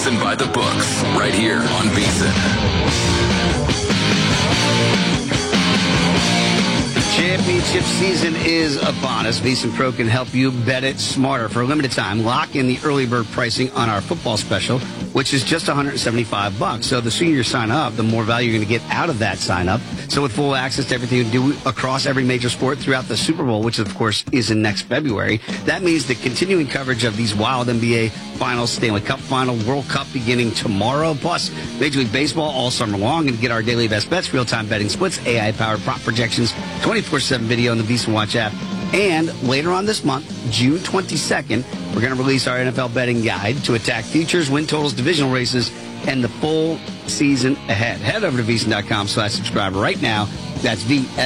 VSiN by the books, right here on VSiN. Championship season is upon us. VSiN Pro can help you bet it smarter. For a limited time, lock in the early bird pricing on our football special, which is just $175. So the sooner you sign up, the more value you're going to get out of that sign up. So with full access to everything you do across every major sport throughout the Super Bowl, which of course is in next February, that means the continuing coverage of these wild NBA finals, Stanley Cup final, World Cup beginning tomorrow, plus Major League Baseball all summer long, and get our daily best bets, real-time betting splits, AI-powered prop projections, 24/7 video on the VSiN Watch app. And later on this month, June 22nd, we're going to release our NFL betting guide to attack futures, win totals, divisional races, and the full season ahead. Head over to VSiN.com/subscribe right now. That's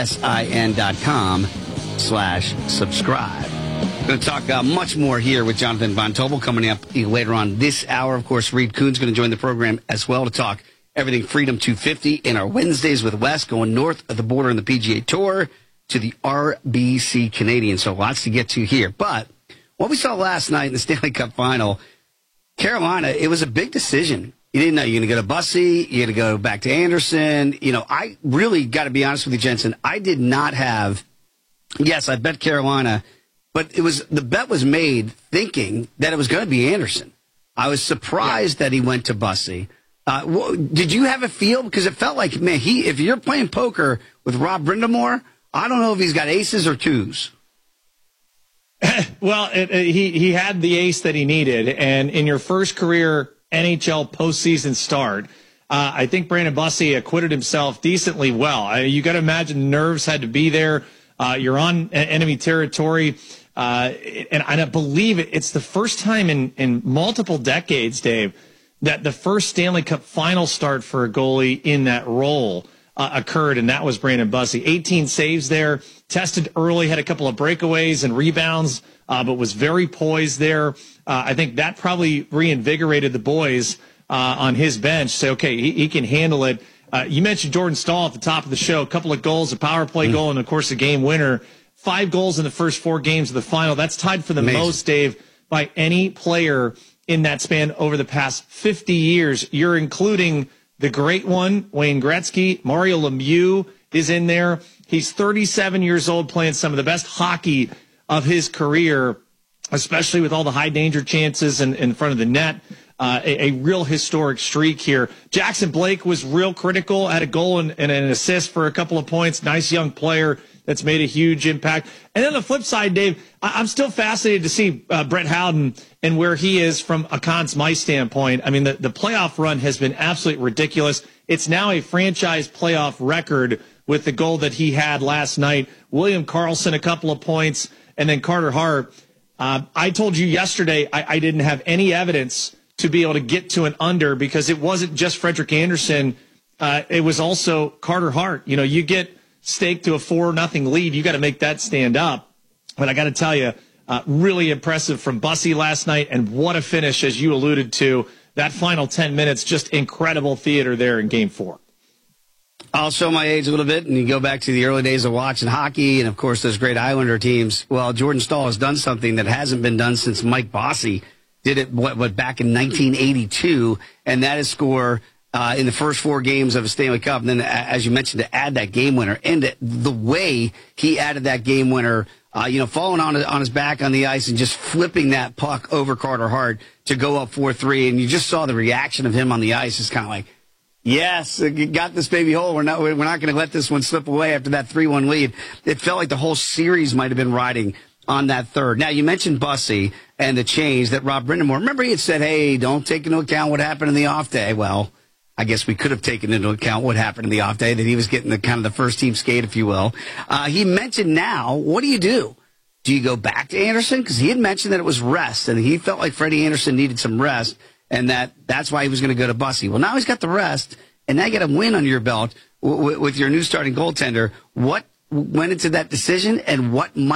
VSIN.com/subscribe. Going to talk much more here with Jonathan Von Tobel coming up later on this hour. Of course, Reed Kuhn's going to join the program as well to talk everything Freedom 250 in our Wednesdays with Wes, going north of the border in the PGA Tour to the RBC Canadian. So lots to get to here. But what we saw last night in the Stanley Cup final, Carolina, it was a big decision. You didn't know you're going to go to Bussey, you're going to go back to Anderson. You know, I really got to be honest with you, Jensen. I did not have, yes, I bet Carolina, but the bet was made thinking that it was going to be Anderson. I was surprised that he went to Bussey. Did you have a feel? Because it felt like, man, if you're playing poker with Rob Brindamore, I don't know if he's got aces or twos. Well, he had the ace that he needed. And in your first career NHL postseason start, I think Brandon Bussey acquitted himself decently well. You got to imagine nerves had to be there. You're on enemy territory. And I believe it's the first time in multiple decades, Dave, that the first Stanley Cup final start for a goalie in that role occurred, and that was Brandon Bussey. 18 saves there, tested early, had a couple of breakaways and rebounds, but was very poised there. I think that probably reinvigorated the boys on his bench. Say, okay, he can handle it. You mentioned Jordan Staal at the top of the show, a couple of goals, a power play goal, and, of course, a game winner. 5 goals in the first 4 games of the final. That's tied for the most, Dave, by any player in that span over the past 50 years. You're including the great one, Wayne Gretzky. Mario Lemieux is in there. He's 37 years old, playing some of the best hockey of his career, especially with all the high-danger chances in front of the net. A real historic streak here. Jackson Blake was real critical, had a goal and an assist for a couple of points. Nice young player that's made a huge impact. And then on the flip side, Dave, I'm still fascinated to see Brett Howden and where he is from a Conn Smythe standpoint. I mean, the playoff run has been absolutely ridiculous. It's now a franchise playoff record with the goal that he had last night. William Karlsson, a couple of points, and then Carter Hart. I told you yesterday I didn't have any evidence to be able to get to an under because it wasn't just Frederik Andersen. It was also Carter Hart. You know, you get staked to a 4-0 lead, you got to make that stand up. But I got to tell you, really impressive from Bussey last night, and what a finish, as you alluded to. That final 10 minutes, just incredible theater there in Game 4. I'll show my age a little bit, and you go back to the early days of watching hockey, and, of course, those great Islander teams. Well, Jordan Staal has done something that hasn't been done since Mike Bossy did it back in 1982, and that is score in the first 4 games of a Stanley Cup. And then, as you mentioned, to add that game winner. And the way he added that game winner, falling on his back on the ice and just flipping that puck over Carter Hart to go up 4-3. And you just saw the reaction of him on the ice. It's kind of like, yes, you got this baby hole. We're not going to let this one slip away after that 3-1 lead. It felt like the whole series might have been riding on that third. Now, you mentioned Bussey and the change that Rob Brindamore. Remember, he had said, hey, don't take into account what happened in the off day. Well, I guess we could have taken into account what happened in the off day, that he was getting the kind of the first team skate, if you will. He mentioned now, what do? Do you go back to Anderson? Because he had mentioned that it was rest, and he felt like Freddie Anderson needed some rest, and that's why he was going to go to Bussey. Well, now he's got the rest, and now you got a win under your belt with your new starting goaltender. What went into that decision, and what might